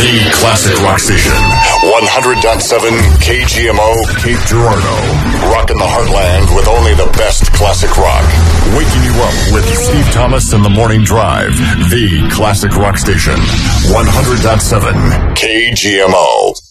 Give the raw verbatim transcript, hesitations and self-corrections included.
The classic rock station. one hundred point seven K G M O, Cape Girardeau. Rocking the heartland with only the best classic rock. Waking you up with Steve Thomas and the Morning Drive. The classic rock station. one hundred point seven K G M O.